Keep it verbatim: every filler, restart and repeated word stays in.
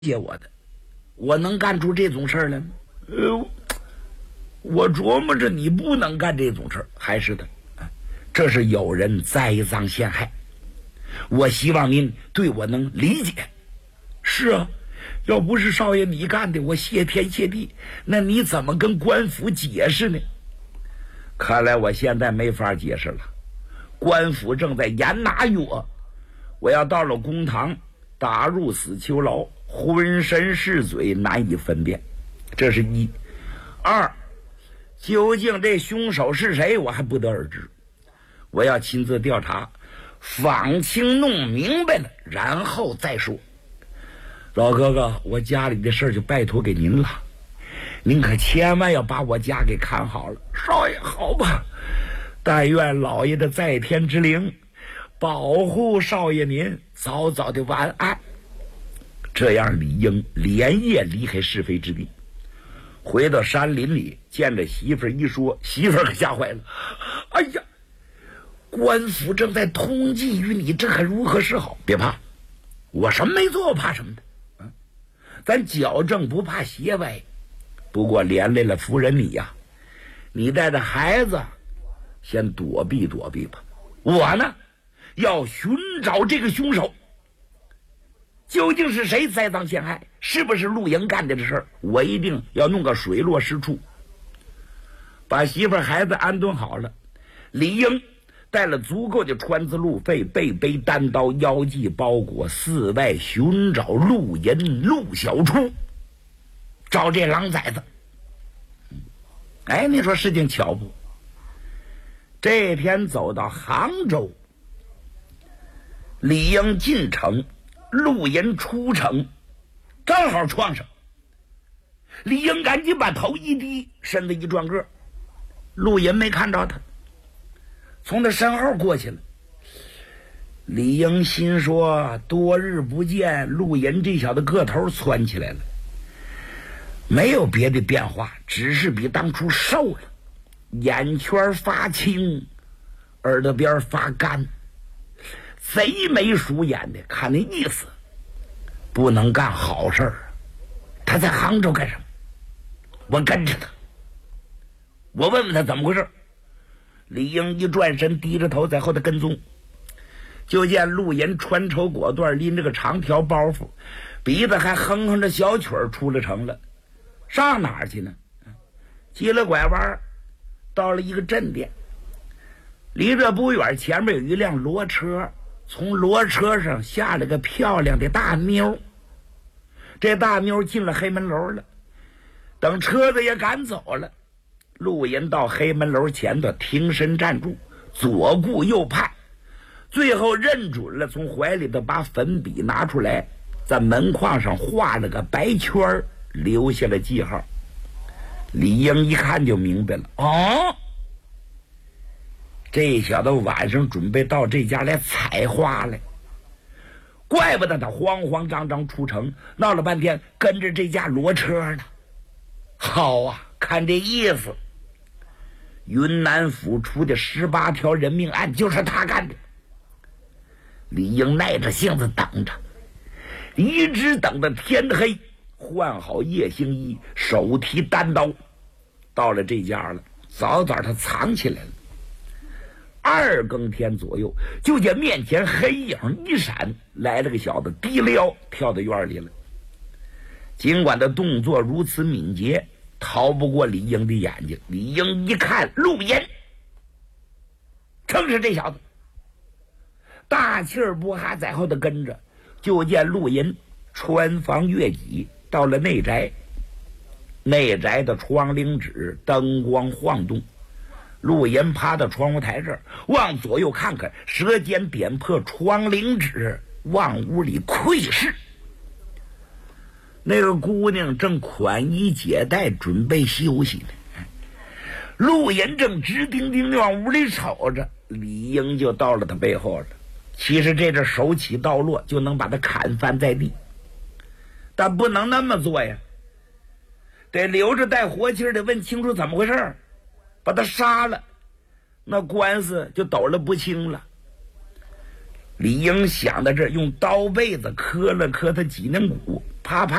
解我的，我能干出这种事儿来吗？呃，我琢磨着你不能干这种事儿，还是的，这是有人栽赃陷害，我希望您对我能理解。是啊，要不是少爷你干的，我谢天谢地，那你怎么跟官府解释呢？看来我现在没法解释了，官府正在严拿于我，我要到了公堂，打入死囚牢，浑身是罪，难以分辨。这是一。二，究竟这凶手是谁，我还不得而知。我要亲自调查，访清弄明白了，然后再说。老哥哥，我家里的事就拜托给您了，您可千万要把我家给看好了。少爷，好吧，但愿老爷的在天之灵保护少爷您早早的晚安。这样，李英连夜离开是非之地，回到山林里，见着媳妇儿一说，媳妇儿可吓坏了。哎呀，官府正在通缉于你，这可如何是好？别怕，我什么没做，我怕什么的？嗯，咱矫正不怕邪歪，不过连累了夫人你呀，你带着孩子先躲避躲避吧。我呢，要寻找这个凶手。究竟是谁栽赃陷害？是不是陆营干的这事儿？我一定要弄个水落石出。把媳妇儿孩子安顿好了，李英带了足够的船资路费，背背单刀，腰系包裹，四外寻找陆营陆小初，找这狼崽子。哎，你说事情巧不？这天走到杭州，李英进城，陆营出城，正好撞上。李英赶紧把头一低，身子一转个，陆营没看着他，从他身后过去了。李英心说，多日不见，陆营这小子个头窜起来了，没有别的变化，只是比当初瘦了，眼圈发青，耳朵边发干，贼眉鼠眼的，看那意思不能干好事儿。他在杭州干什么？我跟着他，我问问他怎么回事。李英一转身，低着头在后头跟踪，就见陆营穿绸裹缎，拎着个长条包袱，鼻子还哼哼着小曲儿，出了城了。上哪儿去呢？急了拐弯，到了一个镇店，离这不远，前面有一辆骡车，从骡车上下了个漂亮的大妞。这大妞进了黑门楼了，等车子也赶走了，陆营到黑门楼前头停身站住，左顾右盼，最后认准了，从怀里头把粉笔拿出来，在门框上画了个白圈，留下了记号。李英一看就明白了，哦，这小子晚上准备到这家来采花来，怪不得他慌慌张张出城，闹了半天跟着这架骡车呢。好啊，看这意思，云南府出的十八条人命案就是他干的。李英耐着性子等着，一直等到天黑，换好夜行衣，手提单刀，到了这家了，早早他藏起来了。二更天左右，就见面前黑影一闪，来了个小子，低了腰跳到院里了。尽管他动作如此敏捷，逃不过李英的眼睛。李英一看，陆营，正是这小子，大气儿不哈在后头跟着。就见陆营穿房越脊，到了内宅，内宅的窗棂纸灯光晃动，陆营趴到窗户台这儿，往左右看看，舌尖点破窗棂纸，往屋里窥视。那个姑娘正款衣解带，准备休息呢。陆营正直盯盯地往屋里瞅着，李英就到了他背后了。其实这阵手起刀落，就能把他砍翻在地，但不能那么做呀，得留着带活气的问清楚怎么回事，把他杀了，那官司就抖了不清了。李英想到这儿，用刀背子磕了磕他脊梁骨， 啪啪